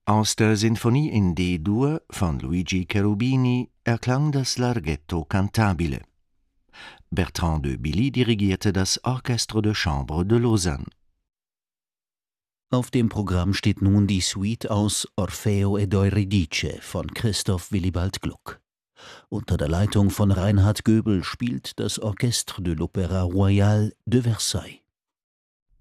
Aus der Sinfonie in D-Dur von Luigi Cherubini erklang das Larghetto cantabile. Bertrand de Billy dirigierte das Orchestre de Chambre de Lausanne. Auf dem Programm steht nun die Suite aus Orfeo ed Euridice von Christoph Willibald Gluck. Unter der Leitung von Reinhard Göbel spielt das Orchestre de l'Opéra Royal de Versailles.